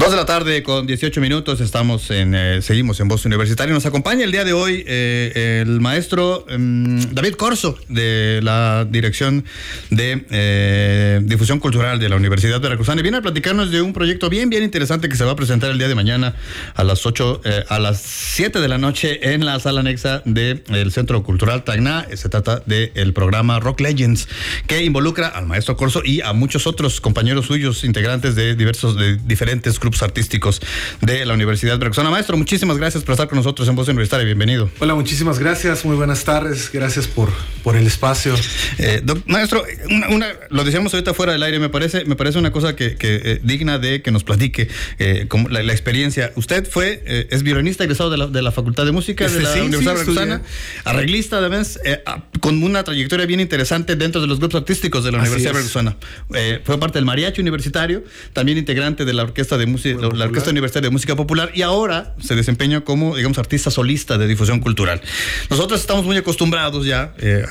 2:18 estamos seguimos en Voz Universitaria. Nos acompaña el día de hoy el maestro David Corzo, de la Dirección de Difusión Cultural de la Universidad Veracruzana, y viene a platicarnos de un proyecto bien interesante que se va a presentar el día de mañana a las 7 de la noche en la sala anexa del Centro Cultural Tacna. Se trata del programa Rock Legends, que involucra al maestro Corzo y a muchos otros compañeros suyos, integrantes de diferentes grupos artísticos de la Universidad Veracruzana. Maestro, muchísimas gracias por estar con nosotros en Voz Universitaria. Bienvenido. Hola, muchísimas gracias. Muy buenas tardes. Gracias por el espacio. Maestro, lo decíamos ahorita fuera del aire, me parece una cosa que digna de que nos platique como la experiencia. Usted es violinista egresado de la Facultad de Música de la Universidad Veracruzana, arreglista además, con una trayectoria bien interesante dentro de los grupos artísticos de la Universidad Veracruzana. Fue parte del mariachi universitario, también integrante de la Orquesta Universitaria de Música Popular, y ahora se desempeña como, digamos, artista solista de difusión cultural. Nosotros estamos muy acostumbrados ya